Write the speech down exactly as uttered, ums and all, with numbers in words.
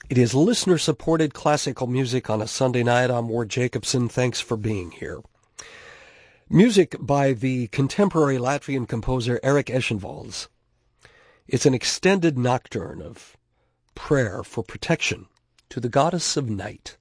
It is listener-supported classical music on a Sunday night. I'm Ward Jacobson. Thanks for being here. Music by the contemporary Latvian composer Erik Eschenvalds. It's an extended nocturne of prayer for protection to the goddess of night.